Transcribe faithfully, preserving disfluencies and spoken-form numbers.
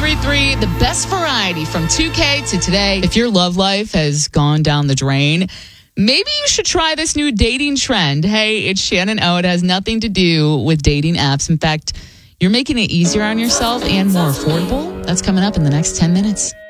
three three, the best variety from two K to today. If your love life has gone down the drain, maybe you should try this new dating trend. Hey, it's Shannon O. It has nothing to do with dating apps. In fact, you're making it easier on yourself and more affordable. That's coming up in the next ten minutes.